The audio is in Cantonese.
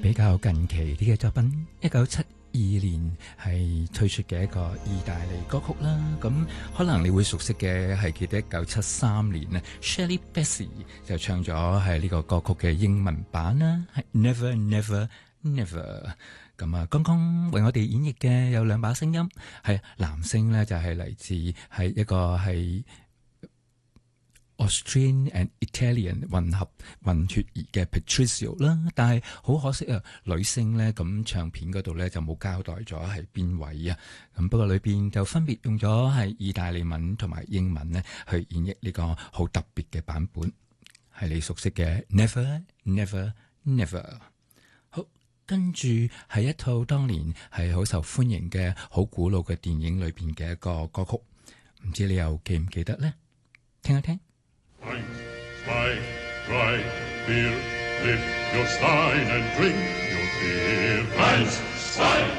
比較近期啲嘅作品，1972年係推出嘅一個意大利歌曲啦。咁可能你會熟悉嘅係記得1973年咧 Shirley Bassey 就唱咗係呢個歌曲嘅英文版啦，係 Never Never Never。咁啊，剛剛為我哋演繹嘅有兩把聲音，係男聲咧就係嚟自係一個係Austrian and Italian 混血兒嘅 Patrizio 啦，但係好可惜啊，女聲咧咁唱片嗰度咧就冇交代咗係邊位啊。咁不過裏邊就分別用咗係意大利文同埋英文咧去演繹呢個好特別嘅版本，係你熟悉嘅 Never Never Never。好，跟住係一套當年係好受歡迎嘅好古老嘅電影裏邊嘅一個歌曲，唔知你又記唔記得呢？聽一聽。 1, 2, 3, 4, lift your stein and drink your beer. 1,